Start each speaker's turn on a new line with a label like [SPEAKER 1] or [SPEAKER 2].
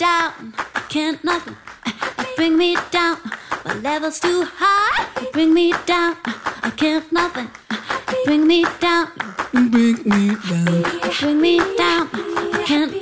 [SPEAKER 1] down, can't nothing bring me down. My level's too high, bring me down. I can't nothing bring me down.
[SPEAKER 2] Bring me down.
[SPEAKER 1] Bring me down, can't